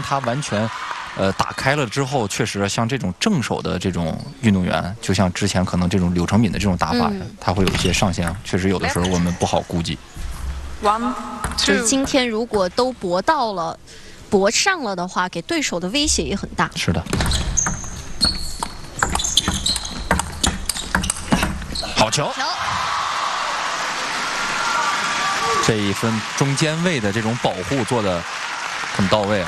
他完全打开了之后，确实像这种正手的这种运动员，就像之前可能这种柳成敏的这种打法，他会有一些上限，确实有的时候我们不好估计。 就是今天如果都搏到了、搏上了的话，给对手的威胁也很大。 是的。好球！这一分中间位的这种保护做得很到位啊。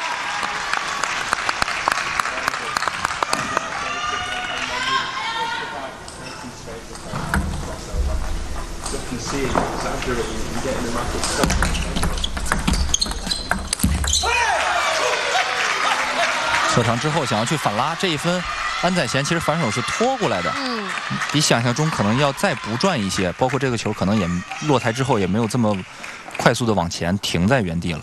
侧长之后想要去反拉，这一分安宰贤其实反手是拖过来的，比想象中可能要再不转一些，包括这个球可能也落台之后也没有这么快速的往前停在原地了。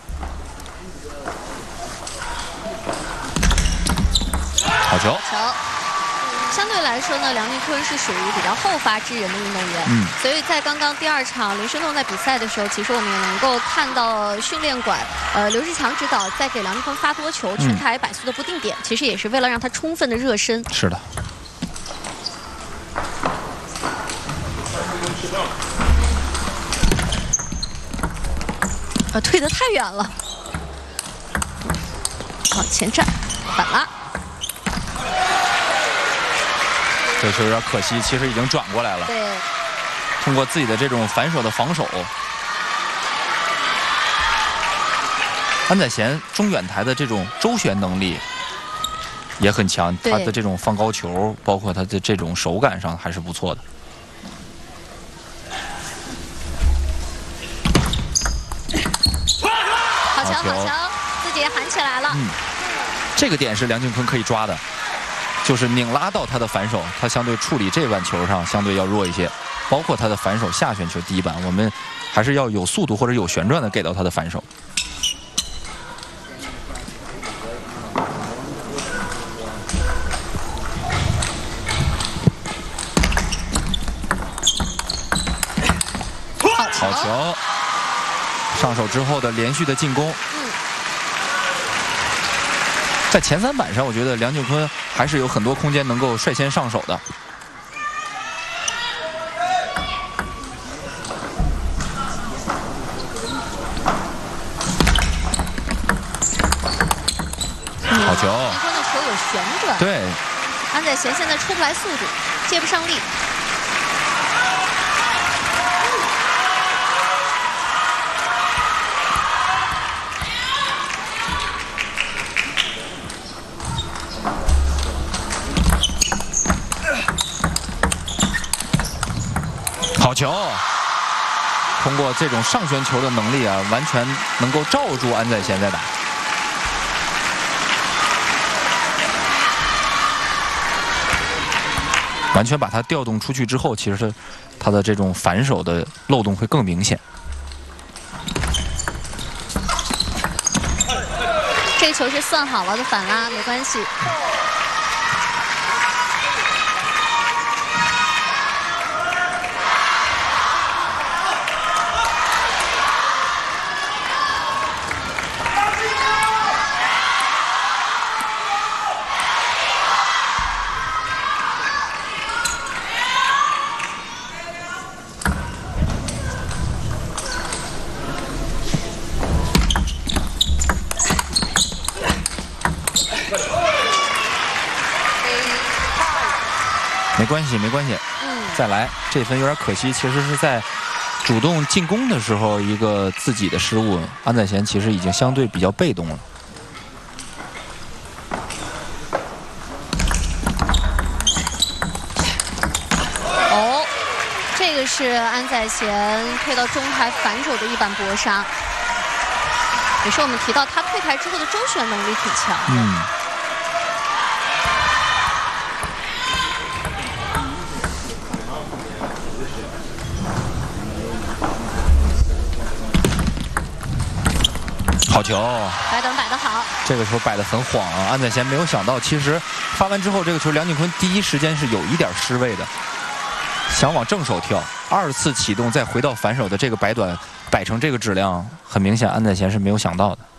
好球！ 相对来说呢，梁靖昆是属于比较后发制人的运动员，所以在刚刚第2场林轩栋在比赛的时候，其实我们也能够看到训练馆刘志强指导在给梁靖昆发多球，全台100速的不定点，其实也是为了让他充分的热身。 是的。 退得太远了，往前站，反拉。 这球有点可惜，其实已经转过来了。 对， 通过自己的这种反手的防守，安宰贤中远台的这种周旋能力也很强，他的这种放高球，包括他的这种手感上还是不错的。 好球，好球，自己也喊起来了。 这个点是梁靖昆可以抓的。就是拧拉到他的反手，他相对处理这腕球上相对要弱一些，包括他的反手下旋球第一板，我们还是要有速度或者有旋转的给到他的反手。好球！上手之后的连续的进攻。在前3板上，我觉得梁靖昆还是有很多空间能够率先上手的。好球！ 梁靖昆的球有旋转， 对， 安宰贤现在出不来速度，接不上力。 好球！通过这种上旋球的能力啊，完全能够罩住安宰贤在打。完全把他调动出去之后，其实他的这种反手的漏洞会更明显。 这球是算好了的反拉，没关系。 没关系，没关系。再来，这分有点可惜，其实是在主动进攻的时候一个自己的失误。安宰贤其实已经相对比较被动了。 哦，这个是安宰贤推到中台反手的一板搏杀，也是我们提到他退台之后的周旋能力挺强的。 好球！ 摆短摆得好， 这个球摆得很晃啊！安宰贤没有想到，其实发完之后，这个球梁靖昆第一时间是有一点失位的，想往正手跳，2次启动再回到反手的这个摆短摆成这个质量，很明显安宰贤是没有想到的。